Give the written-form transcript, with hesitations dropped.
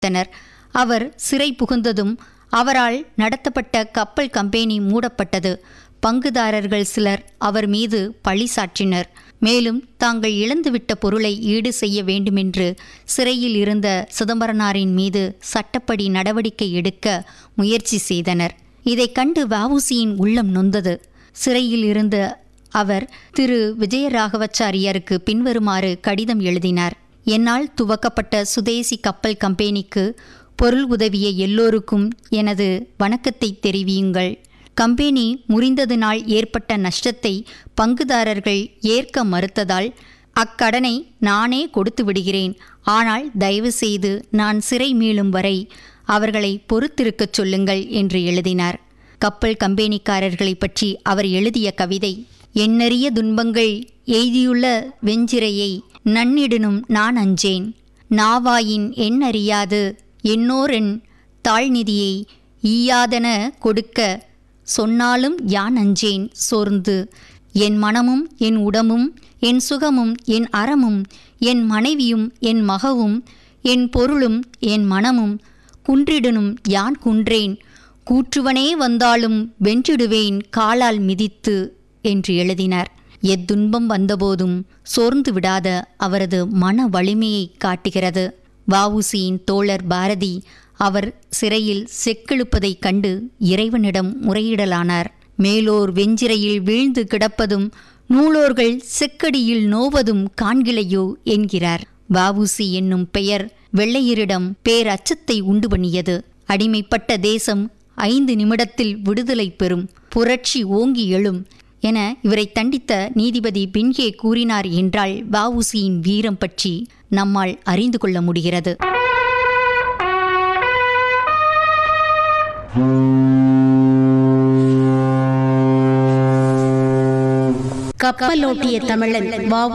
வைத்தனர். அவர் சிறை புகுந்ததும் அவரால் நடத்தப்பட்ட கப்பல் கம்பெனி மூடப்பட்டது. பங்குதாரர்கள் சிலர் அவர் மீது பழி சாற்றினர். மேலும் தாங்கள் இழந்துவிட்ட பொருளை ஈடு செய்ய வேண்டுமென்று சிறையில் இருந்த சிதம்பரனாரின் மீது சட்டப்படி நடவடிக்கை எடுக்க முயற்சி செய்தனர். இதை கண்டு வ.உ.சியின் உள்ளம் நொந்தது. சிறையில் இருந்த அவர் திரு விஜயராகவாச்சாரியாருக்கு பின்வருமாறு கடிதம் எழுதினார். என்னால் துவக்கப்பட்ட சுதேசி கப்பல் கம்பெனிக்கு பொருள் உதவிய எல்லோருக்கும் எனது வணக்கத்தை தெரிவியுங்கள். கம்பெனி முறிந்ததினால் ஏற்பட்ட நஷ்டத்தை பங்குதாரர்கள் ஏற்க மறுத்ததால் அக்கடனை நானே கொடுத்து விடுகிறேன். ஆனால் தயவு செய்து நான் சிறை மீளும் வரை அவர்களை பொறுத்திருக்கச் சொல்லுங்கள் என்று எழுதினார். கப்பல் கம்பெனிக்காரர்களை பற்றி அவர் எழுதிய கவிதை: எண்ணறிய துன்பங்கள் எய்தியுள்ள வெஞ்சிரையை நன்னிடனும் நான் அஞ்சேன். நாவாயின் எண்ணறியாது என்னோரென் தாழ்நிதியை ஈயாதன கொடுக்க சொன்னாலும் யான் அஞ்சேன் சோர்ந்து. என் மனமும் என் உடம்பும் என் சுகமும் என் அறமும் என் மனைவியும் என் மகவும் என் பொருளும் என் மனமும் குன்றிடனும் யான் குன்றேன். கூற்றுவனே வந்தாலும் வென்றிடுவேன் காலால் மிதித்து என்று எழுதினார். எத்துன்பம் வந்தபோதும் சோர்ந்து விடாத அவரது மன வலிமையை காட்டுகிறது. வ.உ.சியின் தோழர் பாரதி அவர் சிறையில் செக்கெழுப்பதைக் கண்டு இறைவனிடம் முறையிடலானார். மேலோர் வெஞ்சிரையில் வீழ்ந்து கிடப்பதும் நூலோர்கள் செக்கடியில் நோவதும் காண்கிலையோ என்கிறார். வ.உ.சி என்னும் பெயர் வெள்ளையரிடம் பேரச்சத்தை உண்டு பண்ணியது. அடிமைப்பட்ட தேசம் 5 நிமிடத்தில் விடுதலை பெறும், புரட்சி ஓங்கி எழும் என இவரை தண்டித்த நீதிபதி பின்கே கூறினார் என்றால் வ.உ.சியின் வீரம் பற்றி நம்மால் அறிந்து கொள்ள முடிகிறது. கப்பலோட்டிய தமிழன் வ.